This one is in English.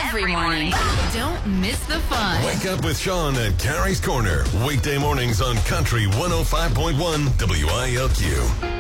every morning. Don't miss the fun. Wake up with Sean at Carrie's Corner. Weekday mornings on Country 105.1 WILQ.